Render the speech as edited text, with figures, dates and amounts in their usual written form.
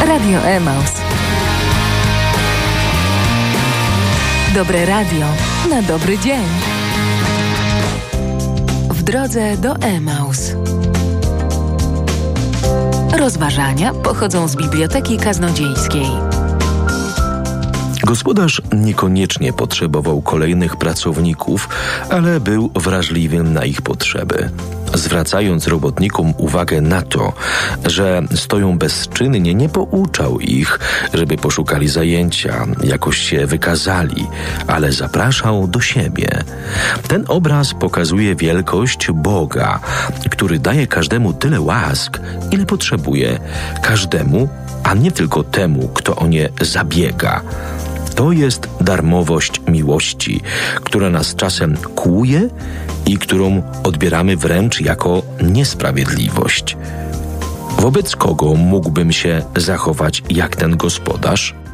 Radio Emaus. Dobre radio na dobry dzień. W drodze do Emaus. Rozważania pochodzą z Biblioteki Kaznodziejskiej. Gospodarz niekoniecznie potrzebował kolejnych pracowników, ale był wrażliwy na ich potrzeby. Zwracając robotnikom uwagę na to, że stoją bezczynnie, nie pouczał ich, żeby poszukali zajęcia, jakoś się wykazali, ale zapraszał do siebie. Ten obraz pokazuje wielkość Boga, który daje każdemu tyle łask, ile potrzebuje, każdemu, a nie tylko temu, kto o nie zabiega. To jest darmowość miłości, która nas czasem kłuje i którą odbieramy wręcz jako niesprawiedliwość. Wobec kogo mógłbym się zachować jak ten gospodarz?